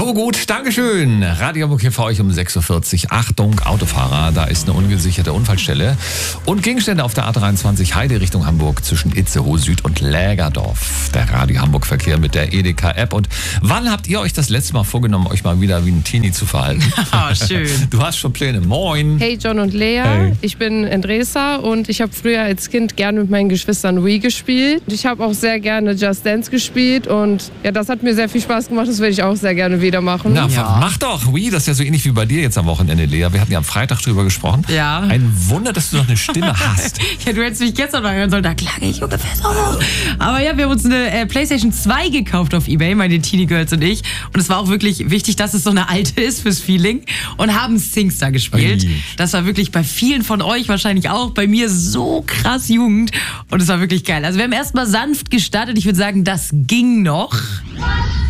So gut, Dankeschön. Radio Hamburg hier für euch um 6.40 Uhr. Achtung, Autofahrer, da ist eine ungesicherte Unfallstelle. Und Gegenstände auf der A23 Heide Richtung Hamburg zwischen Itzehoe Süd und Lägerdorf. Der Radio Hamburg Verkehr mit der Edeka-App. Und wann habt ihr euch das letzte Mal vorgenommen, euch mal wieder wie ein Teenie zu verhalten? Oh, schön. Du hast schon Pläne. Moin. Hey John und Lea, Hey. Ich bin Andresa und ich habe früher als Kind gerne mit meinen Geschwistern Wii gespielt. Ich habe auch sehr gerne Just Dance gespielt und ja, das hat mir sehr viel Spaß gemacht, das werde ich auch sehr gerne wieder machen. Na, Ja. mach doch. Wii, das ist ja so ähnlich wie bei dir jetzt am Wochenende, Lea. Wir hatten ja am Freitag drüber gesprochen. Ja. Ein Wunder, dass du noch eine Stimme hast. Ja, du hättest mich gestern mal hören sollen, da klang ich ungefähr so. Aber ja, wir haben uns eine PlayStation 2 gekauft auf eBay, meine Teenie Girls und ich. Und es war auch wirklich wichtig, dass es so eine alte ist fürs Feeling. Und haben SingStar gespielt. Ui. Das war wirklich bei vielen von euch wahrscheinlich auch, bei mir so krass Jugend. Und es war wirklich geil. Also wir haben erstmal sanft gestartet. Ich würde sagen, das ging noch.